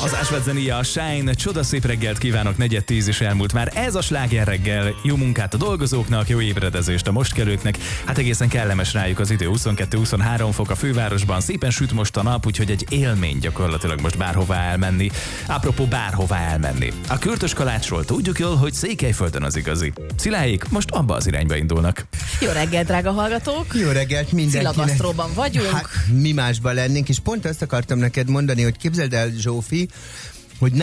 Az Ásvád zenéje a Shine, csodaszép reggelt kívánok, 9:10 is elmúlt már. Ez a sláger reggel, jó munkát a dolgozóknak, jó ébredezést a mostkelőknek. Hát egészen kellemes rájuk az idő, 22-23 fok a fővárosban, szépen süt most a nap, úgyhogy egy élmény gyakorlatilag most bárhová elmenni. Apropó bárhová elmenni. A Kürtös kalácsról tudjuk jól, hogy Székelyföldön az igazi. Sziláik most abba az irányba indulnak. Jó reggelt, drága hallgatók! Jó reggelt mindenkinek! Szilla Gasztróban vagyunk. Hát, mi másban lennénk, és pont azt akartam neked mondani, hogy képzeld el, Zsófi, hogy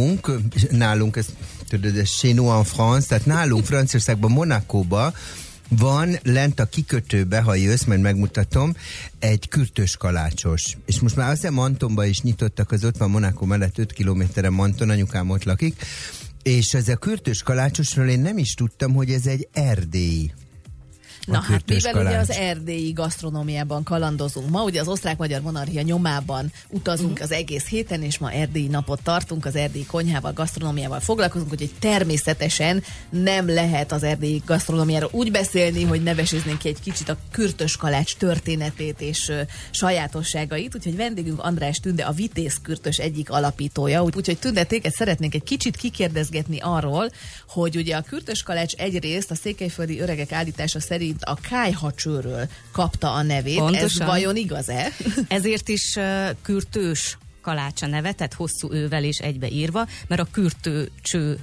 nálunk, ez tudod, ez chez nous en France, tehát nálunk Franciaországban, Monacóban van lent a kikötőbe, ha jössz, mert megmutatom, egy kürtös kalácsos. És most már azt hiszem Mantonba is nyitottak, az ott van Monaco mellett 5 kilométeren Manton, anyukám ott lakik, és ez a kürtös kalácsosról én nem is tudtam, hogy ez egy erdélyi. Na hát mivel ugye az erdélyi gasztronómiában kalandozunk ma, ugye az osztrák-magyar monarchia nyomában utazunk az egész héten, és ma erdélyi napot tartunk, az erdélyi konyhával, gasztronómiával foglalkozunk, úgyhogy természetesen nem lehet az erdélyi gasztronómiáról úgy beszélni, hogy ne veséznénk ki egy kicsit a kürtös kalács történetét és sajátosságait, úgyhogy vendégünk András Tünde, a Vitéz Kürtös egyik alapítója, úgyhogy Tünde, téged szeretnénk egy kicsit kikérdezgetni arról, hogy ugye a kürtös kalács egyrészt a székelyföldi öregek állítása szerint a kályhacsőről kapta a nevét. Pontosan. Ez vajon igaz-e? Ezért is kürtős kalács a neve, tehát hosszú ővel is egybeírva, mert a kürtőcsőre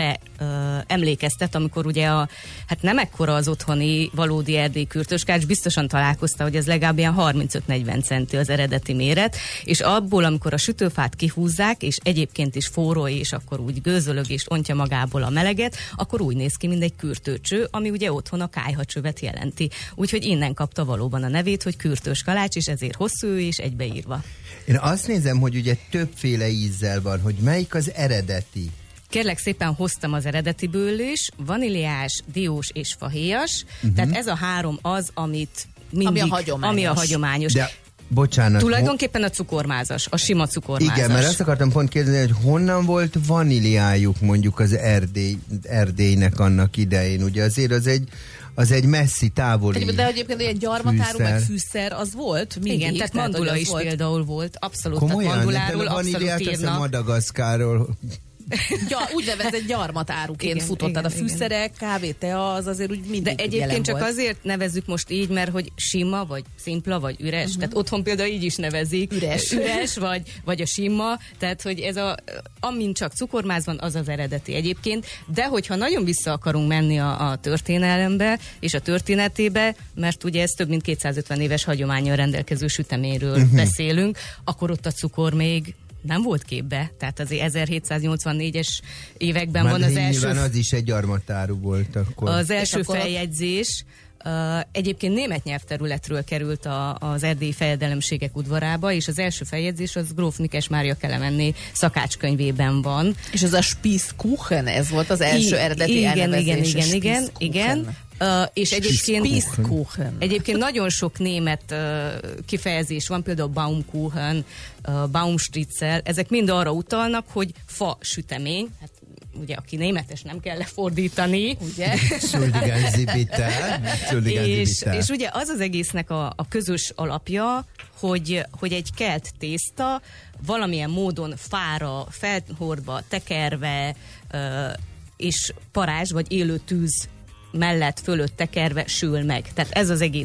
emlékeztet, amikor ugye hát nem ekkora az otthoni valódi erdélyi kürtöskács, biztosan találkozta, hogy ez legalább ilyen 35-40 centi az eredeti méret, és abból, amikor a sütőfát kihúzzák, és egyébként is forró, és akkor úgy gőzölög és ontja magából a meleget, akkor úgy néz ki, mint egy kürtőcső, ami ugye otthon a kályhacsövet jelenti. Úgyhogy innen kapta valóban a nevét, hogy kürtős kalács, és ezért hosszú és egybeírva. Én azt nézem, hogy ugye többféle ízzel van, hogy melyik az eredeti. Kérlek szépen hoztam az eredetiből is, vaníliás, diós és fahéjas, tehát ez a három az, amit mindig, ami a hagyományos. De bocsánat. Tulajdonképpen a cukormázas, a sima cukormázas. Igen, mert azt akartam pont kérdezni, hogy honnan volt vaníliájuk mondjuk az Erdélynek annak idején. Ugye azért az egy messzi, távoli de egyébként ilyen gyarmatárú, meg fűszer, az volt mindig. Igen, tehát mandula is volt. Például volt. Abszolút, komolyan, tehát manduláról abszolút írnak. Madagaszkárról. Úgynevezett gyarmatáruként futott, tehát a fűszerek, kávé, tea, az azért úgy mindig. De egyébként csak azért nevezzük most így, mert hogy sima, vagy szimpla, vagy üres, tehát otthon például így is nevezik. Üres vagy a sima, tehát hogy ez amin csak cukormáz van, az az eredeti egyébként, de hogyha nagyon vissza akarunk menni a történelembe és a történetébe, mert ugye ez több mint 250 éves hagyománnyal rendelkező süteményről beszélünk, akkor ott a cukor még nem volt képbe, tehát azért 1784-es években van az első... Nyilván az is egy gyarmatáru volt akkor. Az első feljegyzés egyébként német nyelvterületről került az erdélyi fejedelemségek udvarába, és az első feljegyzés az Gróf Nikes Mária Kelemenné szakácskönyvében van. És az a Spiesskuchen, ez volt az első eredeti elnevezés. Igen. És egyébként nagyon sok német kifejezés van, például Baumkuchen, Baumstritzel, ezek mind arra utalnak, hogy fa sütemény, hát ugye aki németes nem kell lefordítani, ugye? És ugye az az egésznek a közös alapja, hogy egy kelt tészta valamilyen módon fára, felhordva, tekerve és parázs vagy élő tűz mellett fölött tekerve sül meg. Tehát ez az egész